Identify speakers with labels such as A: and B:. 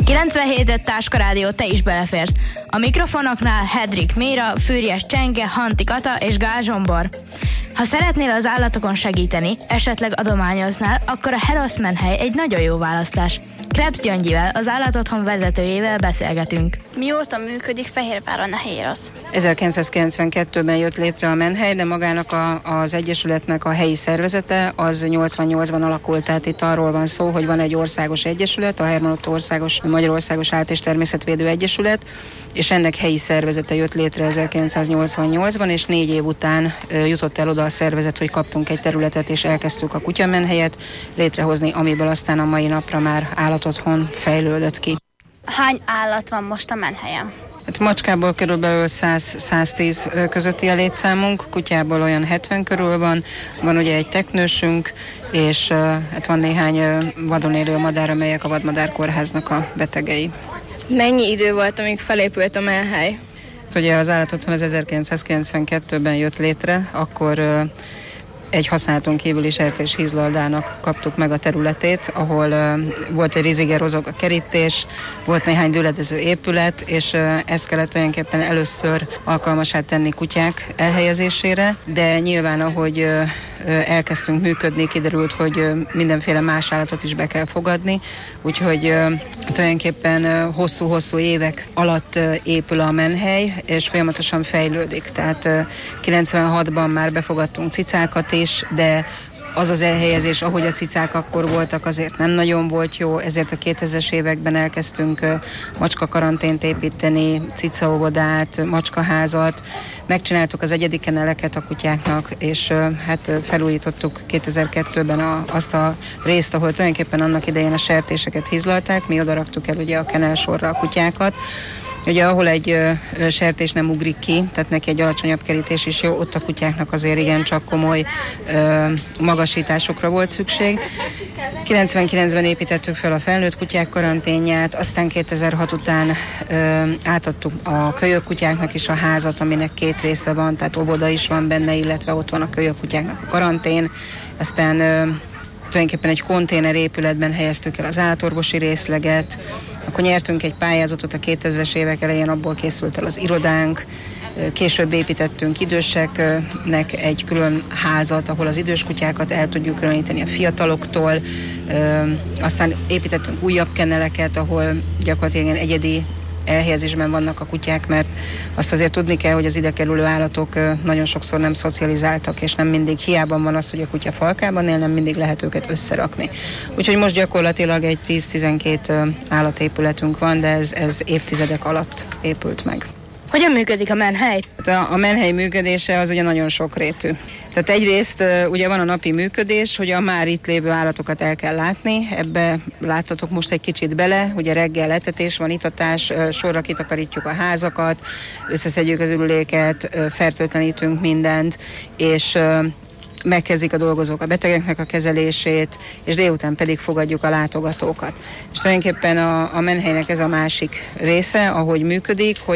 A: 97.5 Táska Rádió, te is beleférsz. A mikrofonoknál Hedrik Méra, Fűrjes Csenge, Hanti Kata és Gál Zsombor. Ha szeretnél az állatokon segíteni, esetleg adományoznál, akkor a Herosz menhely egy nagyon jó választás. Krebs Gyöngyivel, az állatotthon vezetőjével beszélgetünk.
B: Mióta működik Fehérváron a Herosz?
C: 1992-ben jött létre a menhely, de magának az egyesületnek a helyi szervezete az 88-ban alakult, tehát itt arról van szó, hogy van egy országos egyesület, a Herman Otto Magyarországos Állat- és Természetvédő Egyesület, és ennek helyi szervezete jött létre 1988-ban, és 4 év után jutott el oda a szervezet, hogy kaptunk egy területet, és elkezdtük a kutyamenhelyet létrehozni, amiből aztán a mai napra már állatotthon fejlődött ki.
B: Hány állat van most a menhelyen?
C: Hát macskából körülbelül 100-110 közötti a létszámunk, kutyából olyan 70 körül van ugye egy teknősünk, és hát van néhány vadon élő madár, amelyek a vadmadárkórháznak a betegei.
D: Mennyi idő volt, amíg felépült a menhely?
C: Ugye az állatotthon az 1992-ben jött létre, akkor egy használaton kívüli sertés hízlaldának kaptuk meg a területét, ahol volt egy rizigerozog a kerítés, volt néhány dőledező épület, és ezt kellett tulajdonképpen először alkalmassá tenni kutyák elhelyezésére, de nyilván ahogy elkezdtünk működni, kiderült, hogy mindenféle más állatot is be kell fogadni, úgyhogy tulajdonképpen hosszú-hosszú évek alatt épül a menhely, és folyamatosan fejlődik. Tehát 96-ban már befogadtunk cicákat is, de az elhelyezés, ahogy a cicák akkor voltak, azért nem nagyon volt jó, ezért a 2000-es években elkezdtünk macskakarantént építeni, cicaóvodát, macskaházat, megcsináltuk az egyedi kenneleket a kutyáknak, és hát felújítottuk 2002-ben azt a részt, ahol tulajdonképpen annak idején a sertéseket hízlalták, mi odaraktuk el ugye a kennelsorra a kutyákat. Ugye ahol egy sertés nem ugrik ki, tehát neki egy alacsonyabb kerítés is jó, ott a kutyáknak azért igencsak komoly magasításokra volt szükség. 99-ben építettük fel a felnőtt kutyák karanténját, aztán 2006 után átadtuk a kölyök kutyáknak is a házat, aminek 2 része van, tehát óvoda is van benne, illetve ott van a kölyök kutyáknak a karantén, aztán tulajdonképpen egy konténer épületben helyeztük el az állatorvosi részleget, akkor nyertünk egy pályázatot a 2000-es évek elején, abból készült el az irodánk, később építettünk időseknek egy külön házat, ahol az idős kutyákat el tudjuk különíteni a fiataloktól, aztán építettünk újabb kenneleket, ahol gyakorlatilag ilyen egyedi elhelyezésben vannak a kutyák, mert azt azért tudni kell, hogy az ide kerülő állatok nagyon sokszor nem szocializáltak, és nem mindig hiába van az, hogy a kutya falkában él, nem mindig lehet őket összerakni. Úgyhogy most gyakorlatilag egy 10-12 állatépületünk van, de ez évtizedek alatt épült meg.
A: Hogyan működik a menhely?
C: A menhely működése az ugye nagyon sokrétű. Tehát egyrészt ugye van a napi működés, hogy a már itt lévő állatokat el kell látni, ebbe láttatok most egy kicsit bele, ugye reggel etetés van, itatás, sorra kitakarítjuk a házakat, összeszedjük az ürüléket, fertőtlenítünk mindent, és megkezdik a dolgozók a betegeknek a kezelését, és délután pedig fogadjuk a látogatókat. És tulajdonképpen a menhelynek ez a másik része, ahogy működik, hogy